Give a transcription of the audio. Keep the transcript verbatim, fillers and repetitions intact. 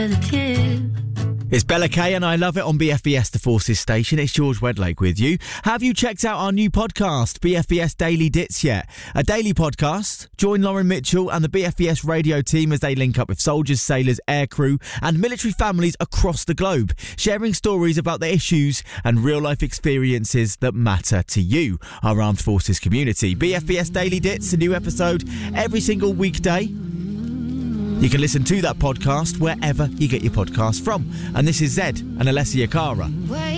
It's Bella K and I Love It on B F B S The Forces station. It's George Wedlake with you. Have you checked out our new podcast, B F B S Daily Dits, yet? A daily podcast. Join Lauren Mitchell and the B F B S radio team as they link up with soldiers, sailors, aircrew and military families across the globe, sharing stories about the issues and real-life experiences that matter to you, our armed forces community. B F B S Daily Dits, a new episode every single weekday. You can listen to that podcast wherever you get your podcasts from. And this is Zed and Alessia Cara.